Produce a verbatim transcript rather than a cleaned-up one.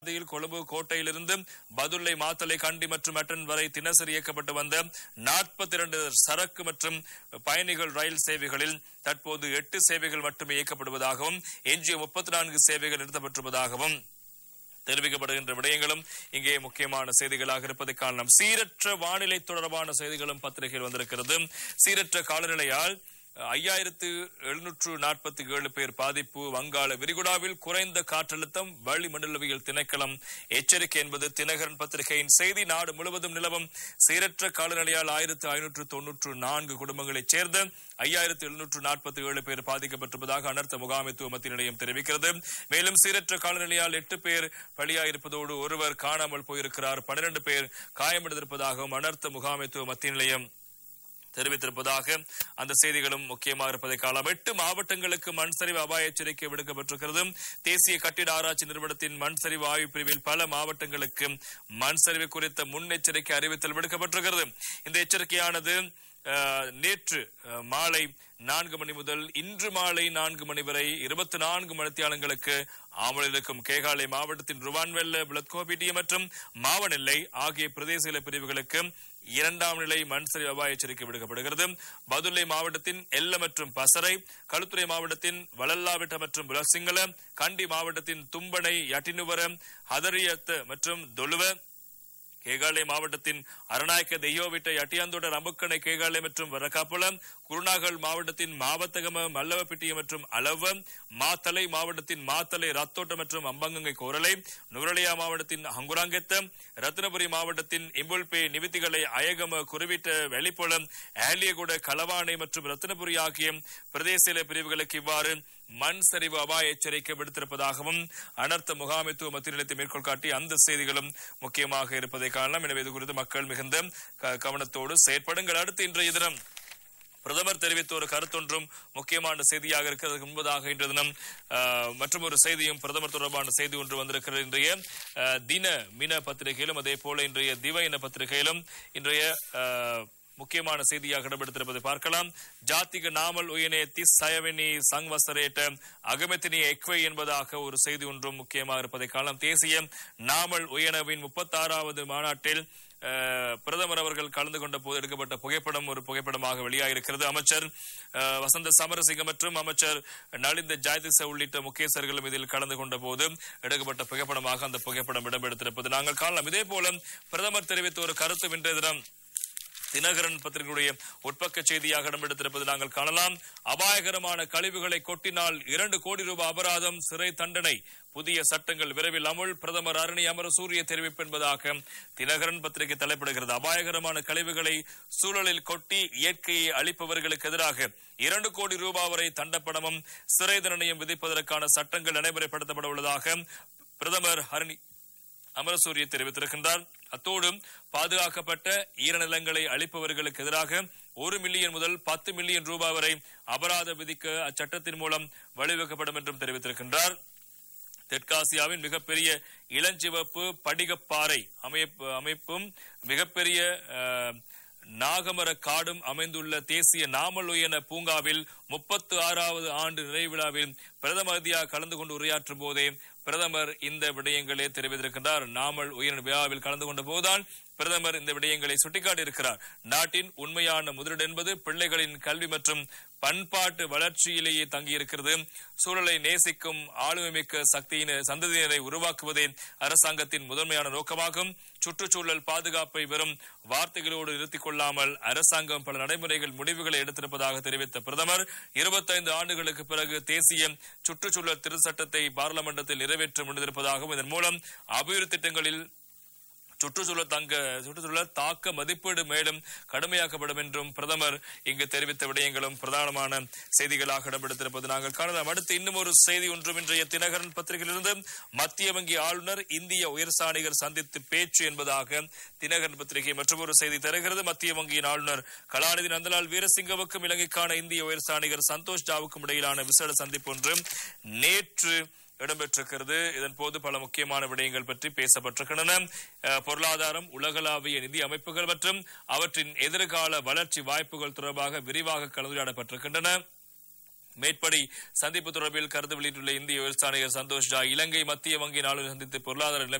கொழும்பு கோட்டையிலிருந்து பதுளை மாத்தளை கண்டி மற்றும் அட்டன் வரை தினசரி இயக்கப்பட்டு வந்த நாற்பத்தி இரண்டு சரக்கு மற்றும் பயணிகள் ரயில் சேவைகளில் தற்போது எட்டு சேவைகள் மட்டுமே இயக்கப்படுவதாகவும் எஞ்சிய முப்பத்தி நான்கு சேவைகள் நிறுத்தப்பட்டிருப்பதாகவும் தெரிவிக்கப்படுகின்ற விடயங்களும் இங்கே முக்கியமான செய்திகளாக இருப்பதை காணலாம். சீரற்ற வானிலை தொடர்பான செய்திகளும் பத்திரிகையில் வந்திருக்கிறது. சீரற்ற காலநிலையால் ஐயாயிரத்து எழுநூற்று நாற்பத்தி ஏழு பேர் பாதிப்பு. வங்காள விரிகுடாவில் குறைந்த காற்றழுத்தம், வளிமண்டலவியல் திணைக்களம் எச்சரிக்கை என்பது தினகரன் பத்திரிகையின் செய்தி. நாடு முழுவதும் நிலவும் சீரற்ற காலநிலையால் ஆயிரத்து ஐநூற்று தொன்னூற்று நான்கு குடும்பங்களைச் சேர்ந்த ஐயாயிரத்து எழுநூற்று நாற்பத்தி ஏழு பேர் பாதிக்கப்பட்டிருப்பதாக அனர்த்த முகாமைத்துவ மத்திய நிலையம் தெரிவிக்கிறது. மேலும் சீரற்ற காலநிலையால் எட்டு பேர் பலியாயிருப்பதோடு ஒருவர் காணாமல் போயிருக்கிறார். பனிரண்டு பேர் காயமடைந்திருப்பதாகவும் அனர்த்த முகாமைத்துவ மத்திய நிலையம் தெரிவித்திருப்பதாக அந்த செய்திகளும் முக்கியமாக இருப்பதை காணலாம். எட்டு மாவட்டங்களுக்கு மண் சரிவு அபாய எச்சரிக்கை விடுக்கப்பட்டிருக்கிறது. தேசிய கட்டிட ஆராய்ச்சி நிறுவனத்தின் மண் சரிவு ஆய்வு பிரிவில் பல மாவட்டங்களுக்கு மண் சரிவு குறித்த முன்னெச்சரிக்கை அறிவித்தல் விடுக்கப்பட்டிருக்கிறது. இந்த எச்சரிக்கையானது நேற்று மாலை நான்கு மணி முதல் இன்று மாலை நான்கு மணி வரை இருபத்தி நான்கு மணித்தியாலங்களுக்கு அமலில் இருக்கும் கேகாலை மாவட்டத்தின் ருவான்வெல்ல, பிளத்கோபிட்டிய மற்றும் மாவனெல்லை ஆகிய பிரதேச பிரிவுகளுக்கு இரண்டாம் நிலை மண் சரிவு அபாய எச்சரிக்கை விடுக்கப்படுகிறது. பதுளை மாவட்டத்தின் எல்ல மற்றும் பசறை, களுத்துறை மாவட்டத்தின் வளல்லாவிட்ட மற்றும் புலசிங்கள, கண்டி மாவட்டத்தின் தும்பனை, யட்டினுவர, ஹதரியத்த மற்றும் தொழுவ, கேகாலை மாவட்டத்தின் அரணாயக்க தெய்யோவிட்ட, யட்டியாந்தோட, ரம்புக்கணை, கேகாலை மற்றும் வரக்காப்புலம், குருநாகல் மாவட்டத்தின் மாவத்தகம, மல்லவப்பிட்டிய மற்றும் அளவ, மாத்தலை மாவட்டத்தின் மாத்தலை, ரத்தோட்ட மற்றும் அம்பங்கங்கை கோரலை, நுரலியா மாவட்டத்தின் ஹங்குராங்கெத்த, ரத்னபுரி மாவட்டத்தின் இம்புல்பே, நிவித்திகளை, அயகம, குருவிட்ட, வெளிப்புலம், ஆலியகுட, களவானை மற்றும் ரத்னபுரி ஆகிய பிரதேச பிரிவுகளுக்கு இவ்வாறு மண் சரிவு அபாய எச்சரிக்கை விடுத்திருப்பதாகவும் அனர்த்த முகாமைத்துவ மத்திய நிலையத்தை மேற்கோள் காட்டி அந்த செய்திகளும் முக்கியமாக இருப்பதை காணலாம். எனவே இது குறித்து மக்கள் மிகுந்த கவனத்தோடு செயற்படுங்கள். அடுத்து இன்றைய தினம் பிரதமர் தெரிவித்த ஒரு கருத்தொன்றும் முக்கியமான செய்தியாக இருக்கிறது. முன்பதாக இன்றைய தினம் மற்றும் ஒரு செய்தியும் பிரதமர் தொடர்பான செய்தி ஒன்று வந்திருக்கிறது. இன்றைய தின மின பத்திரிகையிலும் அதே போல இன்றைய திவ இன பத்திரிகையிலும் இன்றைய முக்கியமான செய்தியாக இடம்பெடுத்திருப்பதை பார்க்கலாம். ஜாத்திக நாமல் உயனே திஸ் சயவனி சங்வசரேட்ட அகமத்தினி எக்வை என்பதாக ஒரு செய்தி ஒன்றும் முக்கியமாக இருப்பதை காணலாம். தேசிய நாமல் உயனவின் முப்பத்தி ஆறாவது மாநாட்டில் பிரதமர் அவர்கள் கலந்து கொண்ட போது எடுக்கப்பட்ட புகைப்படம் ஒரு புகைப்படமாக வெளியாகிருக்கிறது. அமைச்சர் வசந்த சமரசிங்க மற்றும் அமைச்சர் நலிந்த ஜாயதிச உள்ளிட்ட முக்கியஸ்தர்களும் இதில் கலந்து கொண்ட போது எடுக்கப்பட்ட புகைப்படமாக அந்த புகைப்படம் இடம்பெடுத்திருப்பது நாங்கள் காணலாம். இதே போல பிரதமர் தெரிவித்த ஒரு கருத்து இன்றைய தினம் தினகரன் பத்திரிகையுடைய உட்பக்க செய்தியாக இடம்பெடுத்திருப்பது நாங்கள் காணலாம். அபாயகரமான கழிவுகளை கொட்டினால் இரண்டு கோடி ரூபாய் அபராதம், சிறை தண்டனை, புதிய சட்டங்கள் விரைவில் அமுல், பிரதமர் அரணி அமரசூரிய தெரிவிப்பு என்பதாக தினகரன் பத்திரிகை தலைப்பிடுகிறது. அபாயகரமான கழிவுகளை சூழலில் கொட்டி இயற்கையை அழிப்பவர்களுக்கு எதிராக இரண்டு கோடி ரூபாய் வரை தண்டப்படமும் சிறை தண்டனையும் விதிப்பதற்கான சட்டங்கள் நடைமுறைப்படுத்தப்பட உள்ளதாக பிரதமர் அரணி அமரசூரிய தெரிவித்திருக்கின்றார். அத்தோடு பாதுகாக்கப்பட்ட ஈரநிலங்களை அளிப்பவர்களுக்கு எதிராக ஒரு மில்லியன் முதல் பத்து மில்லியன் ரூபாய் வரை அபராதம் விதிக்க அச்சட்டத்தின் மூலம் வழிவகுக்கப்படும் என்றும் தெரிவித்திருக்கின்றார். தெற்காசியாவின் மிகப்பெரிய இளஞ்சிவப்பு படிகப்பாறை அமைப்பு அமைப்பும் மிகப்பெரிய நாகமர காடும் அமைந்துள்ள தேசிய நாமல் உயன பூங்காவில் முப்பத்தி ஆறாவது ஆண்டு நிறைவு விழாவில் பிரதமர் கலந்து கொண்டு உரையாற்றும் போதே பிரதமர் இந்த விடயங்களை தெரிவித்திருக்கின்றார். நாமல் உயன விழாவில் கலந்து கொண்ட போதுதான் பிரதமர் இந்த விடயங்களை சுட்டிக்காட்டியிருக்கிறார். நாட்டின் உண்மையான முதலீடு என்பது பிள்ளைகளின் கல்வி மற்றும் பண்பாட்டு வளர்ச்சியிலேயே தங்கியிருக்கிறது. சூழலை நேசிக்கும் ஆளுமைமிக்க சக்தியின சந்ததியினரை உருவாக்குவதே அரசாங்கத்தின் முதன்மையான நோக்கமாகும். சுற்றுச்சூழல் பாதுகாப்பை வெறும் வார்த்தைகளோடு நிறுத்திக் கொள்ளாமல் அரசாங்கம் பல நடைமுறைகள் முடிவுகளை எடுத்திருப்பதாக தெரிவித்த பிரதமர் இருபத்தைந்து ஆண்டுகளுக்கு பிறகு தேசிய சுற்றுச்சூழல் திரு சட்டத்தை பார்லிமெண்டத்தில் நிறைவேற்ற முடிந்திருப்பதாகவும் இதன் மூலம் அபிவிருத்தி திட்டங்களில் சுற்றுச்சூழல் தங்க சுற்றுச்சூழல் தாக்க மதிப்பீடு மேலும் கடுமையாக்கப்படும் என்றும் பிரதமர் இங்கு தெரிவித்த விடயங்களும் பிரதானமான செய்திகளாக இடம்பெடுத்திருப்பது நாங்கள் காணலாம். அடுத்து இன்னும் ஒரு செய்தி ஒன்றும் இன்றைய தினகரன் பத்திரிகையிலிருந்து மத்திய வங்கி ஆளுநர் இந்திய உயர்சாணிகர் சந்தித்து பேச்சு என்பதாக தினகரன் பத்திரிகை மற்றும் ஒரு செய்தி தருகிறது. மத்திய வங்கியின் ஆளுநர் கலாநிதி நந்தலால் வீரசிங்கவுக்கும் இலங்கைக்கான இந்திய உயர்சாணிகர் சந்தோஷ் ஜாவுக்கும் இடையிலான விசேட சந்திப்பு ஒன்று நேற்று இடம்பெற்றிருக்கிறது. இதன் போது பல முக்கியமான விடயங்கள் பற்றி பேசப்பட்டிருக்கின்றன. பொருளாதாரம், உலகளாவிய நிதி அமைப்புகள் மற்றும் அவற்றின் எதிர்கால வளர்ச்சி வாய்ப்புகள் தொடர்பாக விரிவாக கலந்துரையாடப்பட்டிருக்கின்றன. மேற்படி சந்திப்பு தொடர்பில் கருத்து வெளியிட்டுள்ள இந்திய உயர்ஸ்தானிகர் சந்தோஷ் ஜா இலங்கை மத்திய வங்கி நாளில் சந்தித்து பொருளாதார